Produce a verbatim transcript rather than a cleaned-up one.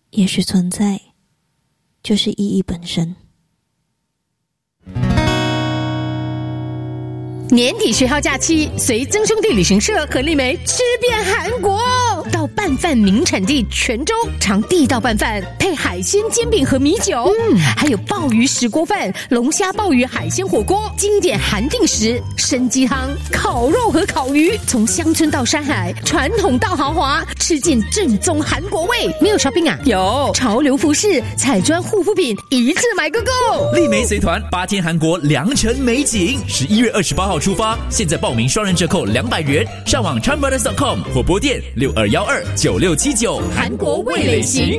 也许存在就是意义本身。 年底学号假期，随曾兄弟旅行社和丽梅吃遍韩国，到拌饭名产地泉州尝地道拌饭，配海鲜煎饼和米酒，嗯，还有鲍鱼石锅饭、龙虾鲍鱼海鲜火锅，经典韩定食、参鸡汤、烤肉和烤鱼，从乡村到山海，传统到豪华，吃尽正宗韩国味。没有 shopping 啊？有潮流服饰、彩妆护肤品，一次买个够。 丽梅随团八天韩国良辰美景，十一月二十八号出发，现在报名双人折扣两百元，上网 charm brothers dot com 或拨电六二一二九六七九。 韩国味蕾行。